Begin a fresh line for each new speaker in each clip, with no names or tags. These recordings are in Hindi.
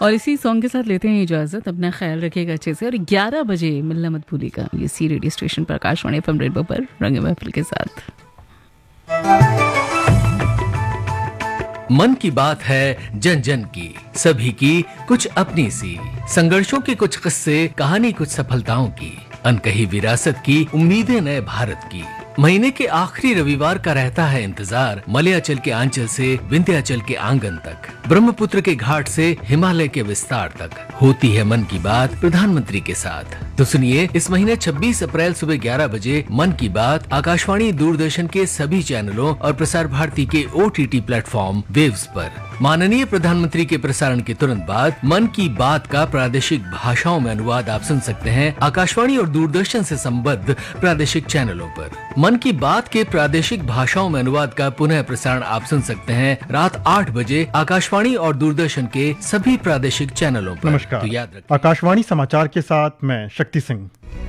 और इसी सॉन्ग के साथ लेते हैं इजाज़त। अपना ख्याल रखिएगा अच्छे से, और 11 बजे मिलना मत भूलिएगा ये सी रेडियो स्टेशन पर, आकाशवाणी एफएम रेनबो पर, रंग महफिल के साथ।
मन की बात है जन जन की, सभी की कुछ अपनी सी, संघर्षों के कुछ किस्से, कहानी कुछ सफलताओं की, अनकही विरासत की, उम्मीदें नए भारत की। महीने के आखिरी रविवार का रहता है इंतजार, मलयाचल के आंचल से विंध्याचल के आंगन तक, ब्रह्मपुत्र के घाट से हिमालय के विस्तार तक होती है मन की बात प्रधानमंत्री के साथ। तो सुनिए, इस महीने 26 अप्रैल सुबह 11 बजे मन की बात आकाशवाणी, दूरदर्शन के सभी चैनलों और प्रसार भारती के OTT प्लेटफॉर्म वेव्स पर। माननीय प्रधानमंत्री के प्रसारण के तुरंत बाद मन की बात का प्रादेशिक भाषाओं में अनुवाद आप सुन सकते हैं आकाशवाणी और दूरदर्शन से संबद्ध प्रादेशिक चैनलों पर। मन की बात के प्रादेशिक भाषाओं में अनुवाद का पुनः प्रसारण आप सुन सकते हैं रात 8 बजे आकाशवाणी और दूरदर्शन के सभी प्रादेशिक चैनलों पर।
नमस्कार,
तो याद रखिए,
आकाशवाणी समाचार के साथ मैं शक्ति सिंह।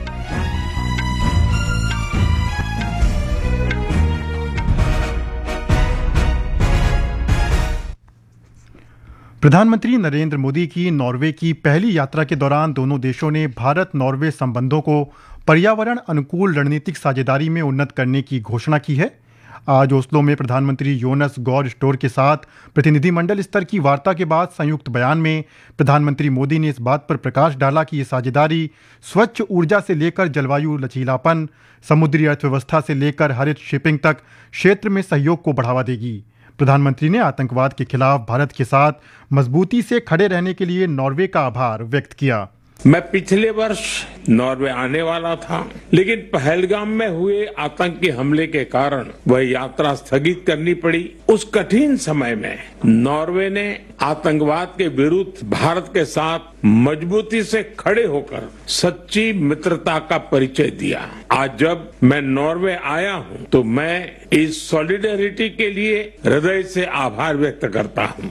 प्रधानमंत्री नरेंद्र मोदी की नॉर्वे की पहली यात्रा के दौरान दोनों देशों ने भारत नॉर्वे संबंधों को पर्यावरण अनुकूल रणनीतिक साझेदारी में उन्नत करने की घोषणा की है। आज ओस्लो में प्रधानमंत्री योनस गॉर स्टोर के साथ प्रतिनिधिमंडल स्तर की वार्ता के बाद संयुक्त बयान में प्रधानमंत्री मोदी ने इस बात पर प्रकाश डाला कि ये साझेदारी स्वच्छ ऊर्जा से लेकर जलवायु लचीलापन, समुद्री अर्थव्यवस्था से लेकर हरित शिपिंग तक क्षेत्र में सहयोग को बढ़ावा देगी। प्रधानमंत्री ने आतंकवाद के खिलाफ भारत के साथ मजबूती से खड़े रहने के लिए नॉर्वे का आभार व्यक्त किया।
मैं पिछले वर्ष नॉर्वे आने वाला था, लेकिन पहलगाम में हुए आतंकी हमले के कारण वह यात्रा स्थगित करनी पड़ी। उस कठिन समय में नॉर्वे ने आतंकवाद के विरुद्ध भारत के साथ मजबूती से खड़े होकर सच्ची मित्रता का परिचय दिया। आज जब मैं नॉर्वे आया हूं, तो मैं इस सॉलिडेरिटी के लिए हृदय से आभार व्यक्त करता हूं।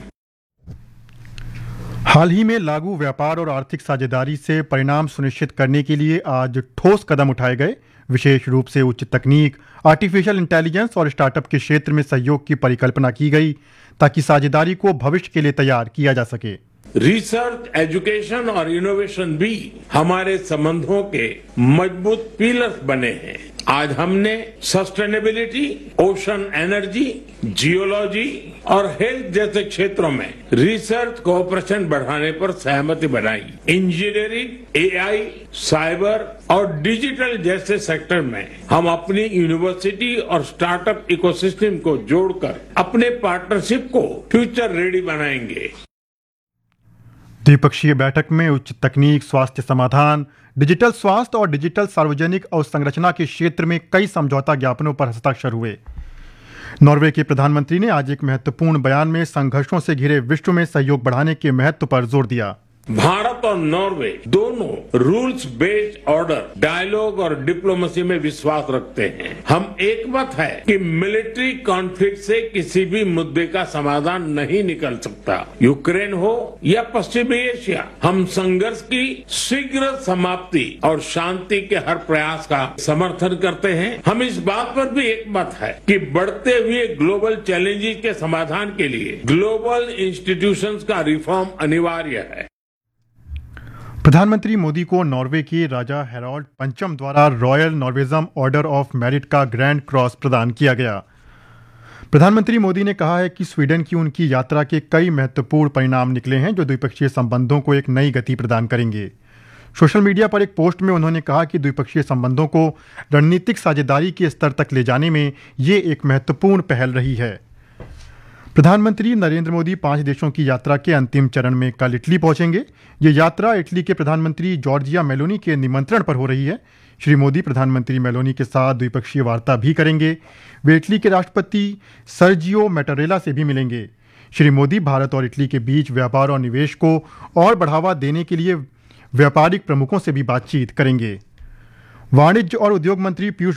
हाल ही में लागू व्यापार और आर्थिक साझेदारी से परिणाम सुनिश्चित करने के लिए आज ठोस कदम उठाए गए। विशेष रूप से उच्च तकनीक, आर्टिफिशियल इंटेलिजेंस और स्टार्टअप के क्षेत्र में सहयोग की परिकल्पना की गई ताकि साझेदारी को भविष्य के लिए तैयार किया जा सके।
रिसर्च, एजुकेशन और इनोवेशन भी हमारे संबंधों के मजबूत पिलर्स बने हैं। आज हमने सस्टेनेबिलिटी, ओशन एनर्जी, जियोलॉजी और हेल्थ जैसे क्षेत्रों में रिसर्च कोऑपरेशन बढ़ाने पर सहमति बनाई। इंजीनियरिंग, AI, साइबर और डिजिटल जैसे सेक्टर में हम अपनी यूनिवर्सिटी और स्टार्टअप इकोसिस्टम को जोड़कर अपने पार्टनरशिप को फ्यूचर रेडी बनाएंगे।
द्विपक्षीय बैठक में उच्च तकनीक, स्वास्थ्य समाधान, डिजिटल स्वास्थ्य और डिजिटल सार्वजनिक अवसंरचना के क्षेत्र में कई समझौता ज्ञापनों पर हस्ताक्षर हुए। नॉर्वे के प्रधानमंत्री ने आज एक महत्वपूर्ण बयान में संघर्षों से घिरे विश्व में सहयोग बढ़ाने के महत्व पर जोर दिया।
भारत और नॉर्वे दोनों रूल्स बेस्ड ऑर्डर, डायलॉग और डिप्लोमेसी में विश्वास रखते हैं। हम एकमत है कि मिलिट्री कॉन्फ्लिक्ट से किसी भी मुद्दे का समाधान नहीं निकल सकता। यूक्रेन हो या पश्चिमी एशिया, हम संघर्ष की शीघ्र समाप्ति और शांति के हर प्रयास का समर्थन करते हैं। हम इस बात पर भी एकमत है कि बढ़ते हुए ग्लोबल चैलेंजेस के समाधान के लिए ग्लोबल इंस्टीट्यूशंस का रिफॉर्म अनिवार्य है।
प्रधानमंत्री मोदी को नॉर्वे के राजा हेराल्ड पंचम द्वारा रॉयल नॉर्वेजम ऑर्डर ऑफ मेरिट का ग्रैंड क्रॉस प्रदान किया गया। प्रधानमंत्री मोदी ने कहा है कि स्वीडन की उनकी यात्रा के कई महत्वपूर्ण परिणाम निकले हैं जो द्विपक्षीय संबंधों को एक नई गति प्रदान करेंगे। सोशल मीडिया पर एक पोस्ट में उन्होंने कहा कि द्विपक्षीय संबंधों को रणनीतिक साझेदारी के स्तर तक ले जाने में ये एक महत्वपूर्ण पहल रही है। प्रधानमंत्री नरेंद्र मोदी 5 देशों की यात्रा के अंतिम चरण में कल इटली पहुंचेंगे। ये यात्रा इटली के प्रधानमंत्री जॉर्जिया मेलोनी के निमंत्रण पर हो रही है। श्री मोदी प्रधानमंत्री मेलोनी के साथ द्विपक्षीय वार्ता भी करेंगे। वे इटली के राष्ट्रपति सर्जियो मैटारेला से भी मिलेंगे। श्री मोदी भारत और इटली के बीच व्यापार और निवेश को और बढ़ावा देने के लिए व्यापारिक प्रमुखों से भी बातचीत करेंगे। वाणिज्य और उद्योग मंत्री पीयूष